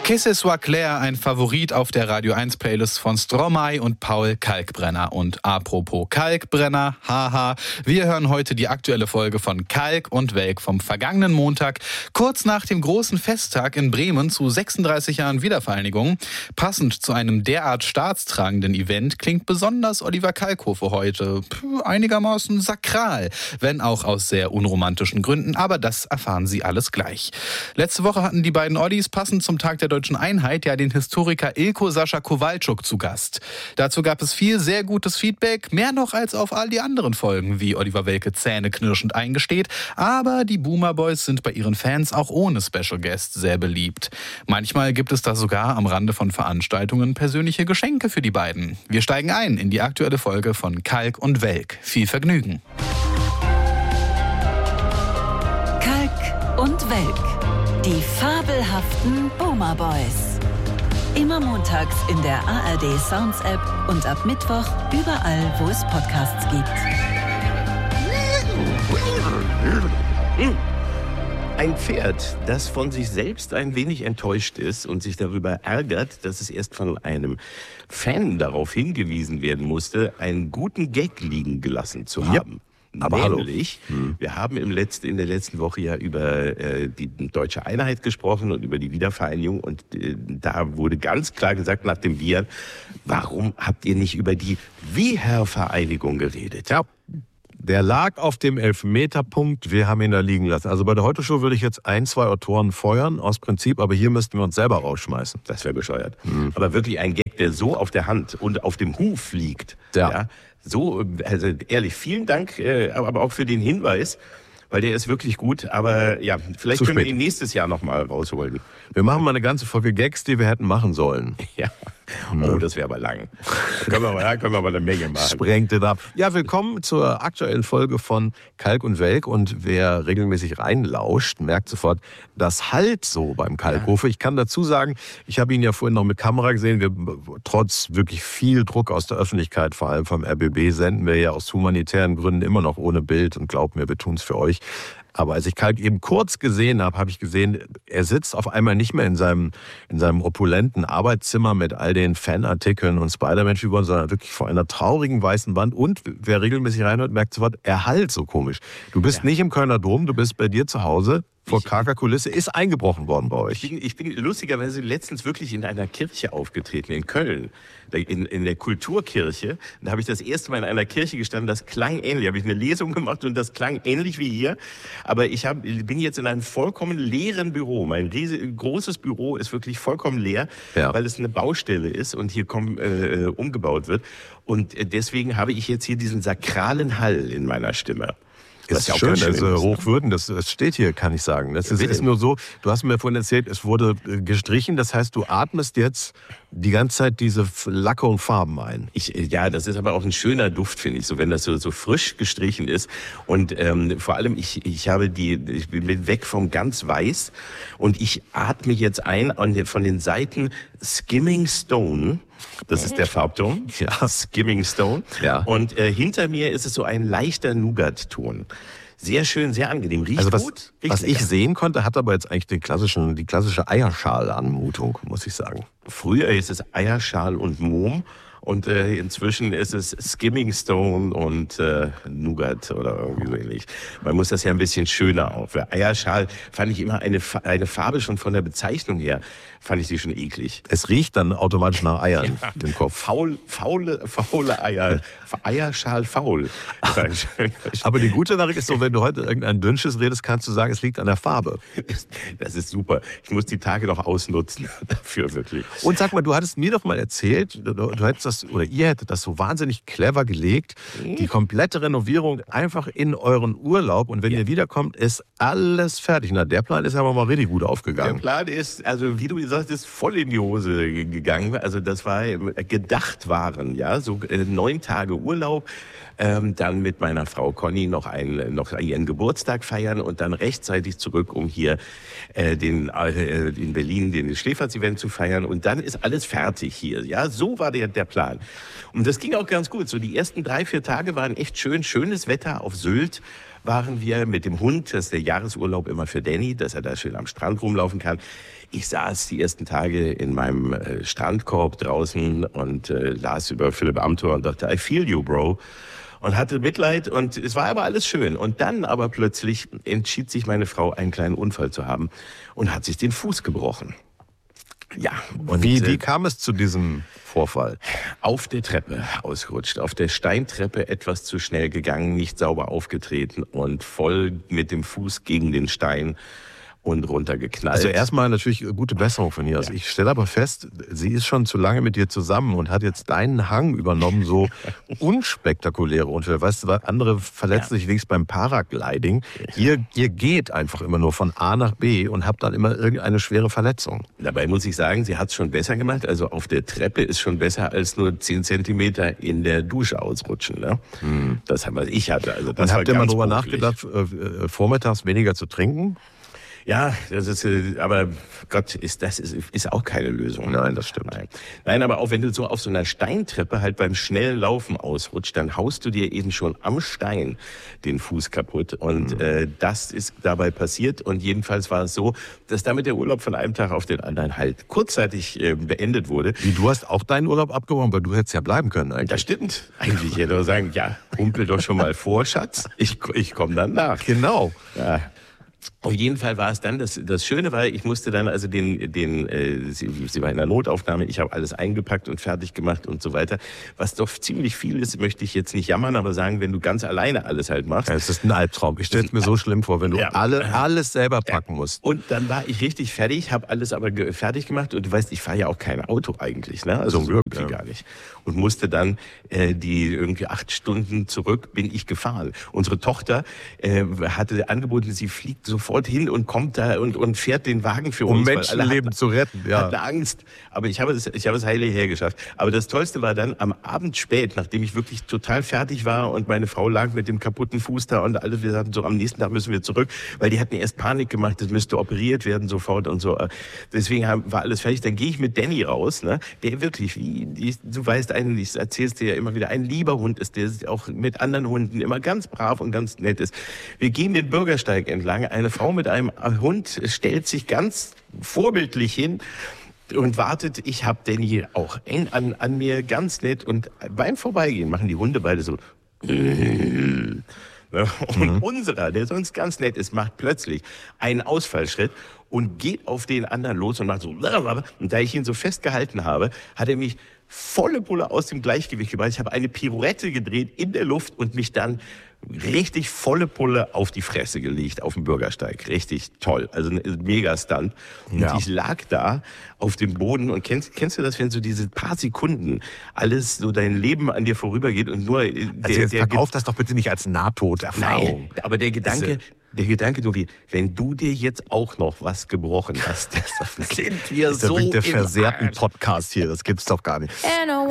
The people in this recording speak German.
Que ce soit clair, ein Favorit auf der Radio 1 Playlist von Stromae und Paul Kalkbrenner. Und apropos Kalkbrenner, haha, wir hören heute die aktuelle Folge von Kalk und Welk vom vergangenen Montag, kurz nach dem großen Festtag in Bremen zu 36 Jahren Wiedervereinigung. Passend zu einem derart staatstragenden Event klingt besonders Oliver Kalkofe heute einigermaßen sakral, wenn auch aus sehr unromantischen Gründen, aber das erfahren Sie alles gleich. Letzte Woche hatten die beiden Ollis passend zum Tag der Deutschen Einheit ja den Historiker Ilko Sascha Kowalczuk zu Gast. Dazu gab es viel sehr gutes Feedback, mehr noch als auf all die anderen Folgen, wie Oliver Welke zähneknirschend eingesteht. Aber die Boomer Boys sind bei ihren Fans auch ohne Special Guest sehr beliebt. Manchmal gibt es da sogar am Rande von Veranstaltungen persönliche Geschenke für die beiden. Wir steigen ein in die aktuelle Folge von Kalk und Welk. Viel Vergnügen. Kalk und Welk. Die fabelhaften Boomer Boys. Immer montags in der ARD Sounds App und ab Mittwoch überall, wo es Podcasts gibt. Ein Pferd, das von sich selbst ein wenig enttäuscht ist und sich darüber ärgert, dass es erst von einem Fan darauf hingewiesen werden musste, einen guten Gag liegen gelassen zu haben. Aber nämlich, wir haben in der letzten Woche ja über die Deutsche Einheit gesprochen und über die Wiedervereinigung und da wurde ganz klar gesagt nach dem Bier, warum habt ihr nicht über die Wiedervereinigung geredet? Ja, der lag auf dem Elfmeterpunkt, wir haben ihn da liegen lassen. Also bei der Heute-Show würde ich jetzt 2 Autoren feuern, aus Prinzip, aber hier müssten wir uns selber rausschmeißen. Das wäre bescheuert. Aber wirklich ein Gag, der so auf der Hand und auf dem Huf liegt. Ja. So, also ehrlich, vielen Dank, aber auch für den Hinweis, weil der ist wirklich gut. Aber ja, vielleicht können wir ihn nächstes Jahr nochmal rausholen. Wir machen mal eine ganze Folge Gags, die wir hätten machen sollen. Ja. Oh, das wäre aber lang. Da können wir aber eine Menge machen. Sprengt es ab. Ja, willkommen zur aktuellen Folge von Kalk und Welk. Und wer regelmäßig reinlauscht, merkt sofort, das halt so beim Kalkofe. Ich kann dazu sagen, ich habe ihn ja vorhin noch mit Kamera gesehen. Wir, trotz wirklich viel Druck aus der Öffentlichkeit, vor allem vom RBB, senden wir ja aus humanitären Gründen immer noch ohne Bild. Und glaubt mir, wir tun es für euch. Aber als ich Kalk eben kurz gesehen habe, habe ich gesehen, er sitzt auf einmal nicht mehr in seinem opulenten Arbeitszimmer mit all den Fanartikeln und Spider-Man-Figuren, sondern wirklich vor einer traurigen weißen Wand. Und wer regelmäßig reinhört, merkt sofort, er halt so komisch. Du bist nicht im Kölner Dom, du bist bei dir zu Hause. Vor karger Kulisse ist eingebrochen worden bei euch. Ich bin lustigerweise letztens wirklich in einer Kirche aufgetreten, in Köln, in der Kulturkirche. Da habe ich das erste Mal in einer Kirche gestanden, das klang ähnlich. Da habe ich eine Lesung gemacht und das klang ähnlich wie hier. Aber bin jetzt in einem vollkommen leeren Büro. Mein großes Büro ist wirklich vollkommen leer, weil es eine Baustelle ist und hier umgebaut wird. Und deswegen habe ich jetzt hier diesen sakralen Hall in meiner Stimme. Das ist schön, also Hochwürden, das steht hier, kann ich sagen. Das ist nur so, du hast mir vorhin erzählt, es wurde gestrichen, das heißt, du atmest jetzt die ganze Zeit diese Lacke und Farben ein. Ja, das ist aber auch ein schöner Duft, finde ich, so wenn das so frisch gestrichen ist. Und vor allem, ich bin weg vom ganz Weiß und ich atme jetzt ein von den Seiten Skimming Stone. Das ist der Farbton. Ja, Skimming Stone. Ja. Und hinter mir ist es so ein leichter Nougat-Ton. Sehr schön, sehr angenehm. Riecht gut. Was ich sehen konnte, hat aber jetzt eigentlich die klassische Eierschal-Anmutung, muss ich sagen. Früher ist es Eierschal und Mohm. Und inzwischen ist es Skimming Stone und Nougat oder irgendwie so ähnlich. Man muss das ja ein bisschen schöner auf. Eierschal fand ich immer eine Farbe schon von der Bezeichnung her, fand ich die schon eklig. Es riecht dann automatisch nach Eiern, den Kopf. Faule Eier. Eierschal faul. Aber die gute Nachricht ist so, wenn du heute irgendein Dünnsches redest, kannst du sagen, es liegt an der Farbe. Das ist super. Ich muss die Tage noch ausnutzen dafür wirklich. Und sag mal, du hattest mir doch mal erzählt, ihr hättet das so wahnsinnig clever gelegt, die komplette Renovierung einfach in euren Urlaub und wenn ihr wiederkommt, ist alles fertig. Na, der Plan ist aber mal richtig gut aufgegangen. Der Plan ist, also wie du gesagt hast, voll in die Hose gegangen. Also das war gedacht waren, ja, so 9 Tage Urlaub, dann mit meiner Frau Conny noch ihren Geburtstag feiern und dann rechtzeitig zurück, um hier in Berlin den Schläferz-Event zu feiern und dann ist alles fertig hier. Ja, so war der Plan. Und das ging auch ganz gut. So die ersten 3-4 Tage waren echt schönes Wetter auf Sylt. waren wir mit dem Hund, das ist der Jahresurlaub immer für Danny, dass er da schön am Strand rumlaufen kann. Ich saß die ersten Tage in meinem Strandkorb draußen und las über Philipp Amthor und dachte, I feel you, bro. Und hatte Mitleid und es war aber alles schön. Und dann aber plötzlich entschied sich meine Frau, einen kleinen Unfall zu haben und hat sich den Fuß gebrochen. Ja. Und wie kam es zu diesem Vorfall? Auf der Treppe ausgerutscht, auf der Steintreppe etwas zu schnell gegangen, nicht sauber aufgetreten und voll mit dem Fuß gegen den Stein und runtergeknallt. Also erstmal natürlich gute Besserung von ihr. Also ich stelle aber fest, sie ist schon zu lange mit dir zusammen und hat jetzt deinen Hang übernommen, so unspektakuläre Unfälle. Weißt du, andere verletzen sich wenigstens beim Paragliding. Ihr geht einfach immer nur von A nach B und habt dann immer irgendeine schwere Verletzung. Dabei muss ich sagen, sie hat es schon besser gemacht. Also auf der Treppe ist schon besser als nur 10 Zentimeter in der Dusche ausrutschen. Ne? Das haben wir, ich hatte. Also das und habt ihr mal drüber beruflich nachgedacht, vormittags weniger zu trinken? Ja, das ist, aber Gott, ist auch keine Lösung. Nein, das stimmt. Nein, aber auch wenn du so auf so einer Steintreppe halt beim schnellen Laufen ausrutscht, dann haust du dir eben schon am Stein den Fuß kaputt. Und das ist dabei passiert. Und jedenfalls war es so, dass damit der Urlaub von einem Tag auf den anderen halt kurzzeitig beendet wurde. Wie, du hast auch deinen Urlaub abgebrochen, weil du hättest ja bleiben können eigentlich. Das stimmt. Eigentlich hätte man sagen, ja, humpel doch schon mal vor, Schatz. Ich komme dann nach. Genau. Ja. Auf jeden Fall war es dann, das Schöne war, ich musste dann also sie war in der Notaufnahme, ich habe alles eingepackt und fertig gemacht und so weiter. Was doch ziemlich viel ist, möchte ich jetzt nicht jammern, aber sagen, wenn du ganz alleine alles halt machst. Ja, es ist ein Albtraum. Ich stelle es mir so schlimm vor, wenn du alles selber packen musst. Und dann war ich richtig fertig, habe alles aber fertig gemacht und du weißt, ich fahre ja auch kein Auto eigentlich, ne? Also so irgendwie gar nicht. Und musste dann die irgendwie 8 Stunden zurück bin ich gefahren. Unsere Tochter hatte angeboten, sie fliegt sofort hin und kommt da und fährt den Wagen für uns. Um Menschenleben zu retten, ja. Hatte Angst, aber ich habe es heilig hergeschafft. Aber das Tollste war dann am Abend spät, nachdem ich wirklich total fertig war und meine Frau lag mit dem kaputten Fuß da und alle, wir sagten so, am nächsten Tag müssen wir zurück, weil die hatten erst Panik gemacht, das müsste operiert werden sofort und so. Deswegen war alles fertig. Dann gehe ich mit Danny raus, ne? Der wirklich, du weißt, ich erzähl's dir ja immer wieder, ein lieber Hund ist, der auch mit anderen Hunden immer ganz brav und ganz nett ist. Wir gehen den Bürgersteig entlang, eine Frau mit einem Hund stellt sich ganz vorbildlich hin und wartet. Ich habe Danny auch eng an mir, ganz nett. Und beim Vorbeigehen machen die Hunde beide so. Und unserer, der sonst ganz nett ist, macht plötzlich einen Ausfallschritt und geht auf den anderen los und macht so. Und da ich ihn so festgehalten habe, hat er mich volle Pulle aus dem Gleichgewicht gebracht. Ich habe eine Pirouette gedreht in der Luft und mich dann richtig volle Pulle auf die Fresse gelegt, auf dem Bürgersteig. Richtig toll. Also ein Mega-Stunt. Und ich lag da auf dem Boden und kennst du das, wenn so diese paar Sekunden alles so dein Leben an dir vorübergeht und nur verkauf das doch bitte nicht als Nahtoderfahrung. Nein, aber der Gedanke, Tobi, wenn du dir jetzt auch noch was gebrochen hast, das sind wir so der versehrten Podcast hier, das gibt's doch gar nicht.